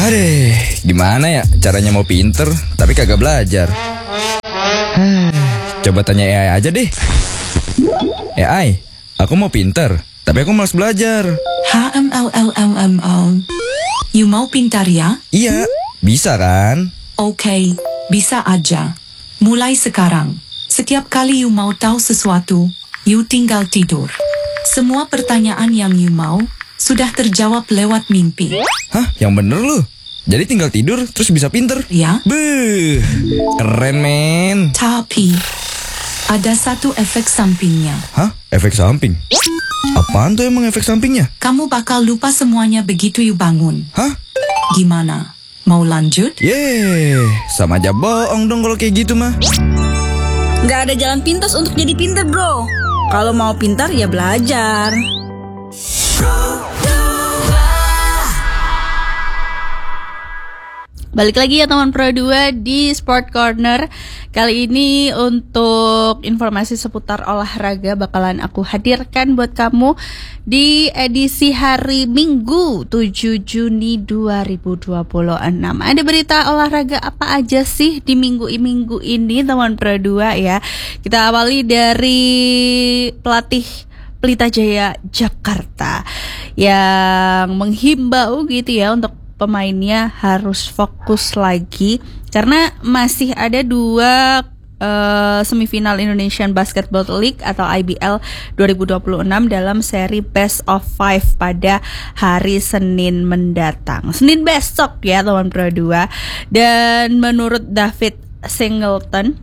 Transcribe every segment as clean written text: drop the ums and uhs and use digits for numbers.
Aduh, gimana ya caranya mau pinter tapi kagak belajar? Coba tanya AI aja deh. AI, aku mau pinter tapi aku malas belajar. You mau pintar ya? Iya, bisa kan? Oke, bisa aja. Mulai sekarang, setiap kali you mau tahu sesuatu, you tinggal tidur. Semua pertanyaan yang you mau sudah terjawab lewat mimpi. Hah, yang bener lu? Jadi tinggal tidur terus bisa pinter? Ya. Beuh, keren men. Tapi, ada satu efek sampingnya. Hah, efek samping? Apaan tuh emang efek sampingnya? Kamu bakal lupa semuanya begitu you bangun. Hah? Gimana? Mau lanjut? Yeay, sama aja bohong dong kalau kayak gitu mah. Nggak ada jalan pintas untuk jadi pintar, bro. Kalau mau pintar ya belajar. Balik lagi ya teman Pro 2 di Sport Corner. Kali ini untuk informasi seputar olahraga bakalan aku hadirkan buat kamu di edisi hari Minggu 7 Juni 2026. Ada berita olahraga apa aja sih di minggu ini teman Pro 2 ya. Kita awali dari pelatih Pelita Jaya Jakarta yang menghimbau gitu ya untuk pemainnya harus fokus lagi karena masih ada dua semifinal Indonesian Basketball League atau IBL 2026 dalam seri Best of 5 pada hari Senin mendatang. Senin besok ya teman Pro 2. Dan menurut David Singleton,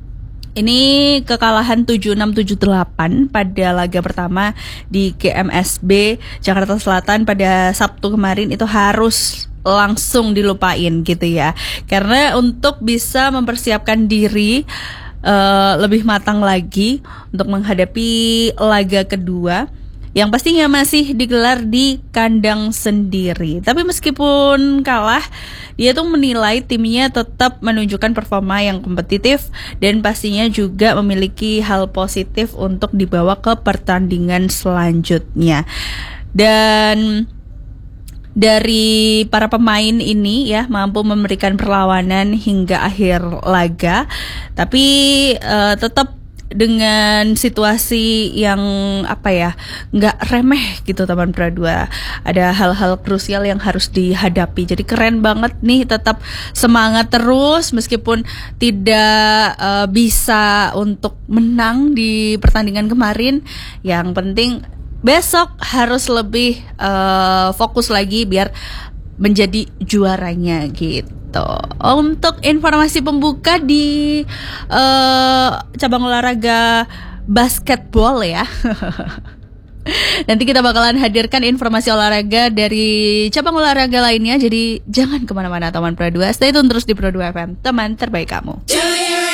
ini kekalahan 76-78 pada laga pertama di GMSB Jakarta Selatan pada Sabtu kemarin itu harus langsung dilupain gitu ya. Karena untuk bisa mempersiapkan diri lebih matang lagi untuk menghadapi laga kedua yang pastinya masih digelar di kandang sendiri. Tapi meskipun kalah, dia tuh menilai timnya tetap menunjukkan performa yang kompetitif dan pastinya juga memiliki hal positif untuk dibawa ke pertandingan selanjutnya. Dan dari para pemain ini ya mampu memberikan perlawanan hingga akhir laga, tapi tetap dengan situasi yang nggak remeh gitu teman Pro 2. Ada hal-hal krusial yang harus dihadapi. Jadi keren banget nih, tetap semangat terus meskipun tidak bisa untuk menang di pertandingan kemarin. Yang penting besok harus lebih fokus lagi biar menjadi juaranya gitu. Untuk informasi pembuka di cabang olahraga basketball ya. Nanti kita bakalan hadirkan informasi olahraga dari cabang olahraga lainnya. Jadi jangan kemana-mana teman Pro 2. Stay tune terus di Pro 2 FM, teman terbaik kamu.